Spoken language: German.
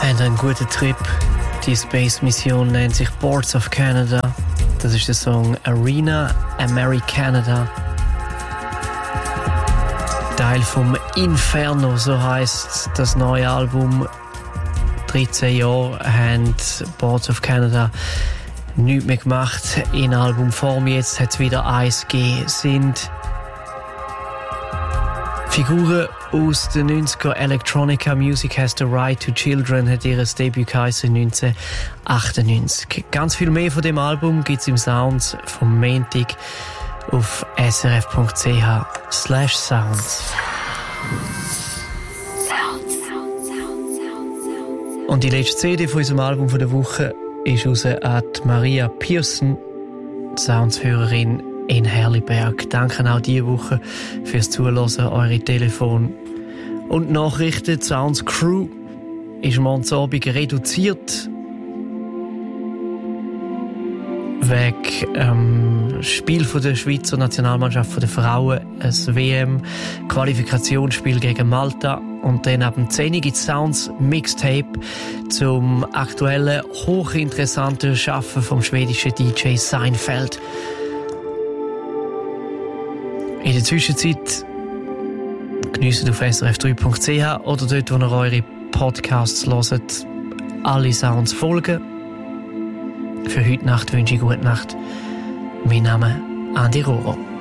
Einen guten Trip. Die Space-Mission nennt sich Boards of Canada. Das ist der Song Arena Americanada. Teil vom Inferno, so heisst das neue Album. 13 Jahre haben Boards of Canada nichts mehr gemacht in Albumform. Jetzt hat es wieder eins gegeben. Sind Figuren aus den 90er. Electronica Music Has the Right to Children hat ihr Debüt geheißen 1998. Ganz viel mehr von dem Album gibt es im Sounds vom Montag auf srf.ch/sounds. Und die letzte CD von unserem Album von der Woche ist raus an Maria Pearson, Soundshörerin in Herliberg. Danke auch diese Woche fürs Zuhören, eure Telefon und Nachrichten. Die Sounds Crew ist morgen Abend reduziert wegen Spiel von der Schweizer Nationalmannschaft von der Frauen, ein WM-Qualifikationsspiel gegen Malta. Und dann ab dem 10 gibt es Sounds Mixtape zum aktuellen, hochinteressanten Schaffen vom schwedischen DJ Seinfeld. In der Zwischenzeit geniessen auf srf3.ch oder dort, wo ihr eure Podcasts hört, alle Sounds folgen. Für heute Nacht wünsche ich gute Nacht. Mein Name ist Andi Roro.